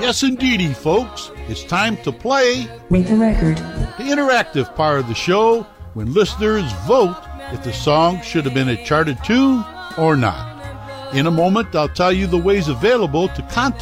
Yes, indeedy, folks. It's time to play Rate the Record, the interactive part of the show when listeners vote if the song should have been a charted tune or not. In a moment, I'll tell you the ways available to contact